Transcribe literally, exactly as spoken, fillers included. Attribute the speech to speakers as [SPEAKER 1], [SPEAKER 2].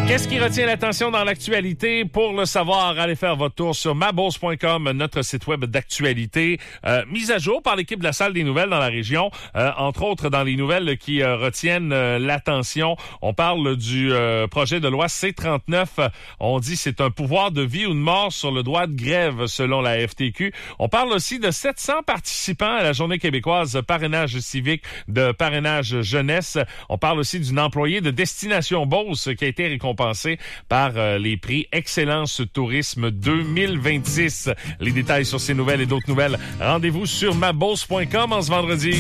[SPEAKER 1] Qu'est-ce qui retient l'attention dans l'actualité? Pour le savoir, allez faire votre tour sur ma bourse point com, notre site web d'actualité, euh, mise à jour par l'équipe de la Salle des nouvelles dans la région. Euh, entre autres, dans les nouvelles qui euh, retiennent euh, l'attention, on parle du euh, projet de loi C trente-neuf. On dit c'est un pouvoir de vie ou de mort sur le droit de grève, selon la F T Q. On parle aussi de sept cents participants à la Journée québécoise parrainage civique de parrainage jeunesse. On parle aussi d'une employée de Destination Beauce qui a été récompensée par euh, les prix Excellence Tourisme deux mille vingt-six. Les détails sur ces nouvelles et d'autres nouvelles, rendez-vous sur ma bourse point com en ce vendredi.